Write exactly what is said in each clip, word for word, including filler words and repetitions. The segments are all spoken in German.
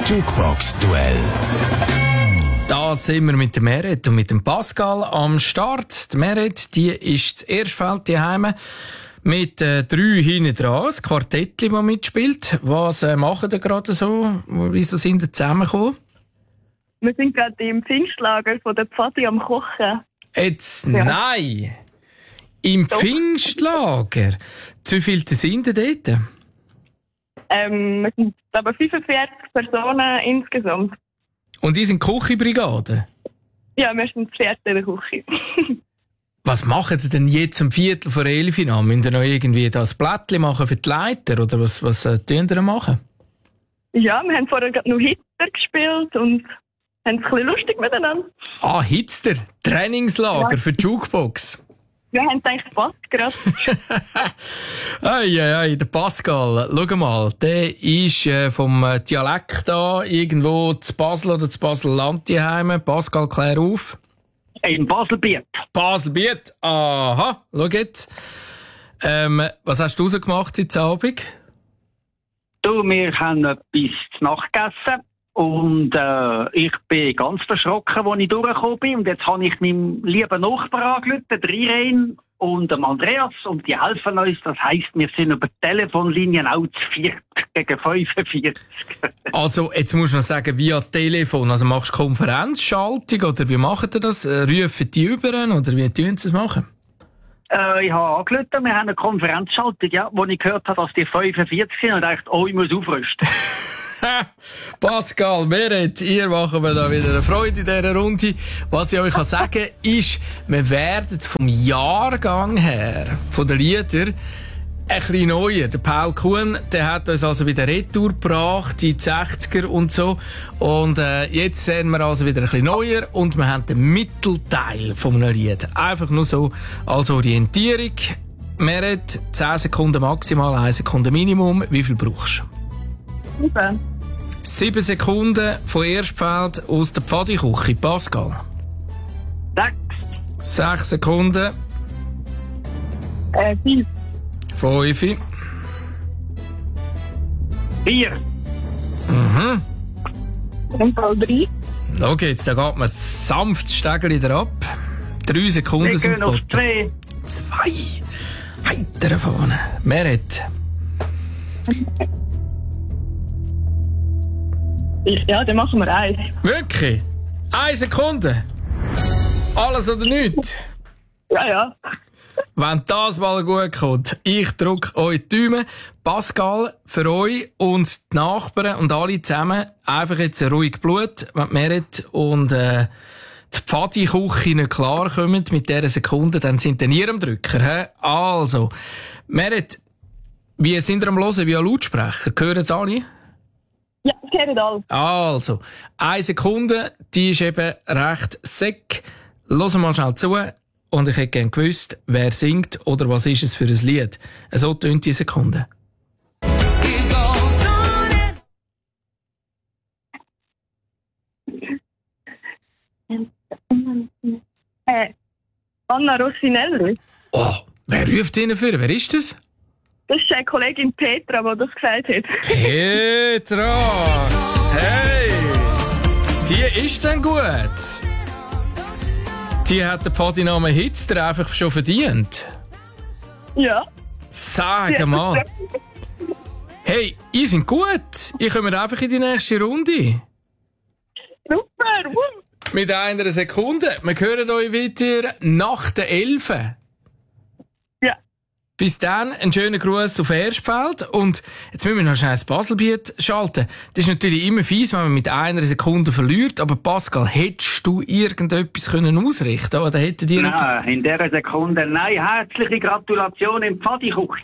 Jukebox-Duell. Da sind wir mit dem Meret und mit dem Pascal am Start. Die Meret, die ist das Erstfeld daheim mit äh, drei hinten dran, das Quartettchen, das mitspielt. Was äh, machen ihr gerade so? Wieso sind ihr zusammengekommen? Wir sind gerade im Pfingstlager von der Pfadi am Kochen. Jetzt, Ja. nein! Im Doch. Pfingstlager? Zu wie viele sind ihr dort? Ähm, wir sind aber fünfundvierzig Personen insgesamt. Und die sind Küchenbrigade? Ja, wir sind das Vierte in der Küche. Was macht ihr denn jetzt um Viertel vor elf Uhr an? Müsst ihr noch irgendwie das Blättchen machen für die Leiter? Oder was, was äh, tun ihr machen? Ja, wir haben vorher gerade noch Hitler gespielt und haben es ein bisschen lustig miteinander. Ah, Hitzter, Trainingslager Ja. für die Jukebox. Wir haben gedacht, passt gerade. Ei, ei, ei, der Pascal, schau mal, der ist äh, vom äh, Dialekt da irgendwo zu Basel oder zu Basel-Land daheim. Pascal, klär auf. In Baselbiet. Baselbiet, aha, schau jetzt. Ähm, was hast du rausgemacht heute Abend? Du, wir haben etwas zu Nacht gegessen und äh, ich bin ganz verschrocken, als ich durchgekommen bin. Und jetzt habe ich meinem lieben Nachbarn angerufen, der Irene und dem Andreas, und die helfen uns. Das heisst, wir sind über die Telefonlinien auch zu viert gegen fünfundvierzig. Also, jetzt musst du noch sagen, via Telefon. Also machst du Konferenzschaltung oder wie macht ihr das? Äh, Rufen die über oder wie tun sie es machen? Äh, ich habe angerufen, wir haben eine Konferenzschaltung, ja, wo ich gehört habe, dass die fünfundvierzig sind und dachte, oh, ich muss aufrüsten. Pascal, Meret, ihr machen wir da wieder eine Freude in dieser Runde. Was ich euch kann sagen ist, wir werden vom Jahrgang her, von den Liedern, ein bisschen neuer. Der Paul Kuhn, der hat uns also wieder Retour gebracht, in die sechziger und so. Und äh, jetzt sehen wir also wieder ein bisschen neuer und wir haben den Mittelteil von einem Lied. Einfach nur so als Orientierung. Meret, zehn Sekunden maximal, eine Sekunde Minimum. Wie viel brauchst du? Super. Sieben Sekunden von Erstfeld aus der Pfadiküche. Pascal. Sechs, Sechs Sekunden. Äh, fünf. Fünf. vier, Mhm. Im Fall drei. Schau jetzt, da geht man sanft das Stegel wieder ab. Drei Sekunden wir sind gehen auf geboten. zwei, Zwei. Heiter vorne. Meret. Ja, dann machen wir eins. Wirklich? Eine Sekunde. Alles oder nichts? Ja, ja. Wenn das mal gut kommt, ich drücke euch die Daumen. Pascal, für euch und die Nachbarn und alle zusammen einfach jetzt ein ruhig Blut, wenn die Meret und äh, die Pfadi-Küche nicht klarkommen mit dieser Sekunde, dann sind ihr nie am Drücker. He? Also, Meret, wie sind ihr am Hören via Lautsprecher? Hören es alle? Ja, das gehört alles. Also, eine Sekunde, die ist eben recht sick. Hören mal schnell zu. Und ich hätte gerne gewusst, wer singt oder was ist es für ein Lied. So tönt die Sekunde. Äh, Anna Rossinelli. Oh, wer ruft Ihnen für? Wer ist das? Das ist eine Kollegin Petra, die das gesagt hat. Petra! Hey! Die ist dann gut. Die hat den Pfadinamen Hitzter einfach schon verdient. Ja. Sag mal. Hey, ihr seid gut. Ich komme einfach in die nächste Runde. Super. Woo. Mit einer Sekunde. Wir hören euch wieder nach der Elfe. Ja. Bis dann, einen schönen Gruß auf Erstfeld. Und jetzt müssen wir noch schnell das Baselbiet schalten. Das ist natürlich immer fies, wenn man mit einer Sekunde verliert. Aber Pascal, hättest du irgendetwas können ausrichten? Oder hättet ihr etwas? nein, in dieser Sekunde, nein, herzliche Gratulation im Pfadikuch.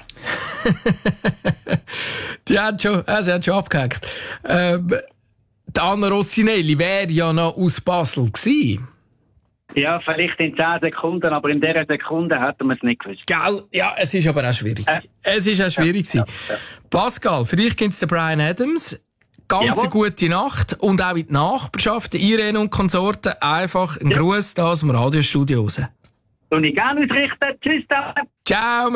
Die hat schon, äh, sie hat schon abgehakt. Ähm, die Anna Rossinelli wäre ja noch aus Basel gewesen. Ja, vielleicht in zehn Sekunden, aber in dieser Sekunde hätten wir es nicht gewusst. Gell? Ja, es ist aber auch schwierig. Äh. Es ist auch schwierig. Ja, ja, ja. Pascal, für dich gibt's den Brian Adams. Ganz eine gute Nacht. Und auch in die Nachbarschaft, Irene und Konsorten, einfach ein ja. Gruß da aus dem Radiostudio raus. Und ich gerne ausrichten. Tschüss. Da. Ciao.